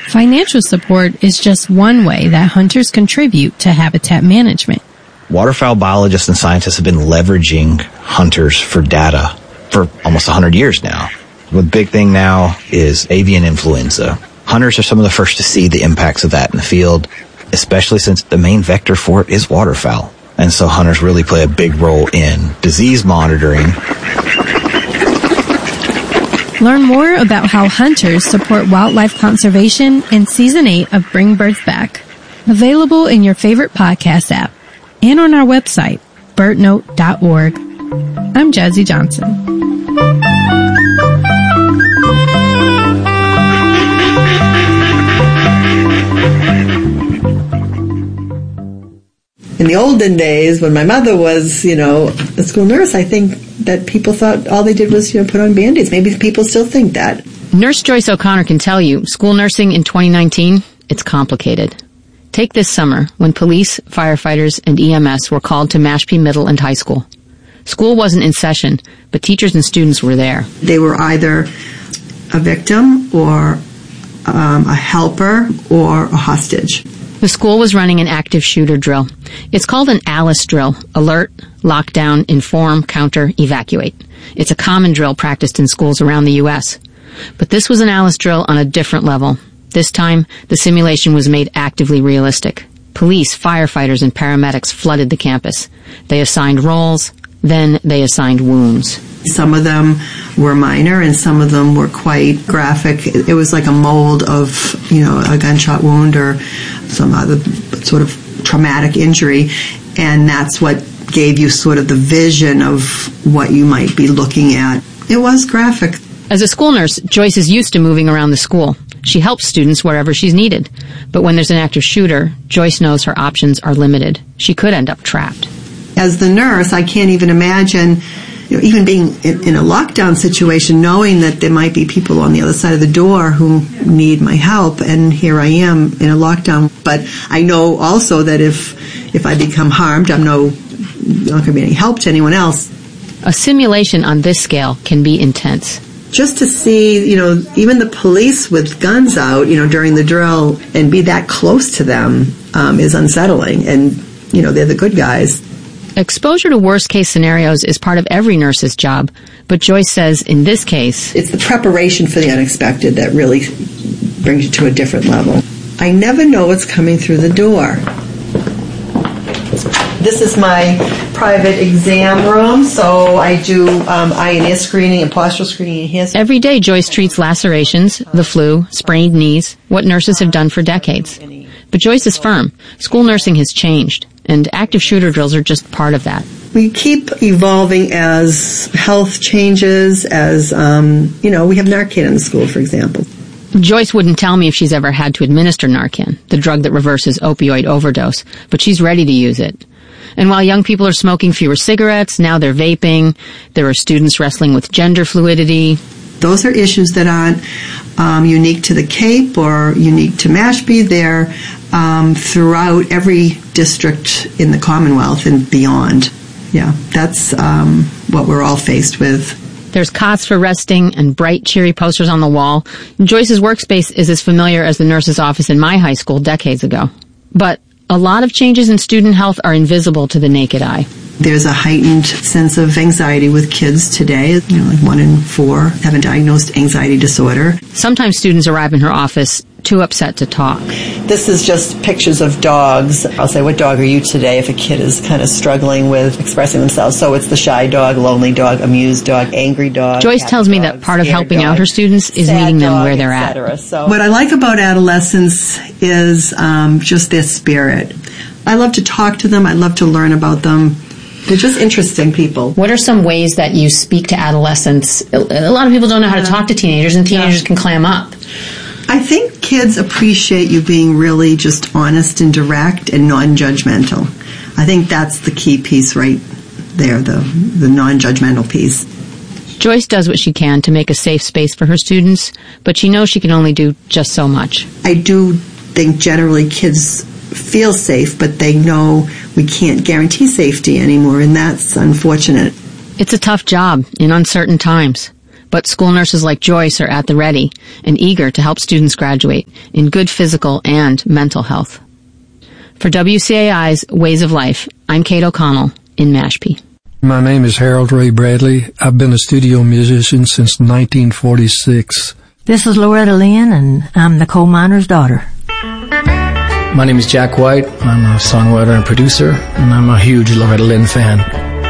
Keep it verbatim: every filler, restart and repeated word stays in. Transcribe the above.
Financial support is just one way that hunters contribute to habitat management. Waterfowl biologists and scientists have been leveraging hunters for data for almost one hundred years now. The big thing now is avian influenza. Hunters are some of the first to see the impacts of that in the field, especially since the main vector for it is waterfowl. And so hunters really play a big role in disease monitoring. Learn more about how hunters support wildlife conservation in Season eight of Bring Birth Back. Available in your favorite podcast app and on our website, bird note dot org. I'm Jazzy Johnson. In the olden days, when my mother was, you know, a school nurse, I think that people thought all they did was, you know, put on Band-Aids. Maybe people still think that. Nurse Joyce O'Connor can tell you, school nursing in twenty nineteen, it's complicated. Take this summer, when police, firefighters, and E M S were called to Mashpee Middle and High School. School wasn't in session, but teachers and students were there. They were either a victim or um, a helper or a hostage. The school was running an active shooter drill. It's called an ALICE drill, alert, lockdown, inform, counter, evacuate. It's a common drill practiced in schools around the U S. But this was an ALICE drill on a different level. This time, the simulation was made actively realistic. Police, firefighters, and paramedics flooded the campus. They assigned roles, then they assigned wounds. Some of them were minor and some of them were quite graphic. It was like a mold of, you know, a gunshot wound or some other sort of traumatic injury, and that's what gave you sort of the vision of what you might be looking at. It was graphic. As a school nurse, Joyce is used to moving around the school. She helps students wherever she's needed. But when there's an active shooter, Joyce knows her options are limited. She could end up trapped. As the nurse, I can't even imagine, you know, even being in, in a lockdown situation, knowing that there might be people on the other side of the door who need my help, and here I am in a lockdown. But I know also that if if I become harmed, I'm no not going to be any help to anyone else. A simulation on this scale can be intense. Just to see, you know, even the police with guns out, you know, during the drill and be that close to them um, is unsettling. And, you know, they're the good guys. Exposure to worst-case scenarios is part of every nurse's job, but Joyce says in this case, it's the preparation for the unexpected that really brings you to a different level. I never know what's coming through the door. This is my private exam room, so I do um, eye and ear screening and postural screening and hair. Every day Joyce treats lacerations, the flu, sprained knees, what nurses have done for decades. But Joyce is firm. School nursing has changed, and active shooter drills are just part of that. We keep evolving as health changes, as, um, you know, we have Narcan in the school, for example. Joyce wouldn't tell me if she's ever had to administer Narcan, the drug that reverses opioid overdose, but she's ready to use it. And while young people are smoking fewer cigarettes, now they're vaping, there are students wrestling with gender fluidity. Those are issues that aren't um, unique to the Cape or unique to Mashpee. They're um, throughout every district in the Commonwealth and beyond. Yeah, that's um, what we're all faced with. There's cots for resting and bright, cheery posters on the wall. Joyce's workspace is as familiar as the nurse's office in my high school decades ago. But a lot of changes in student health are invisible to the naked eye. There's a heightened sense of anxiety with kids today. You know, like one in four have a diagnosed anxiety disorder. Sometimes students arrive in her office too upset to talk. This is just pictures of dogs. I'll say, what dog are you today if a kid is kind of struggling with expressing themselves? So it's the shy dog, lonely dog, amused dog, angry dog. Joyce tells me that part of helping out her students is meeting them where they're at. So what I like about adolescents is um, just their spirit. I love to talk to them. I love to learn about them. They're just interesting people. What are some ways that you speak to adolescents? A lot of people don't know how to talk to teenagers, and teenagers can clam up. I think kids appreciate you being really just honest and direct and non-judgmental. I think that's the key piece right there, the, the non-judgmental piece. Joyce does what she can to make a safe space for her students, but she knows she can only do just so much. I do think generally kids feel safe, but they know we can't guarantee safety anymore, and that's unfortunate. It's a tough job in uncertain times. But school nurses like Joyce are at the ready and eager to help students graduate in good physical and mental health. For W C A I's Ways of Life, I'm Kate O'Connell in Mashpee. My name is Harold Ray Bradley. I've been a studio musician since nineteen forty-six. This is Loretta Lynn, and I'm the coal miner's daughter. My name is Jack White. I'm a songwriter and producer, and I'm a huge Loretta Lynn fan.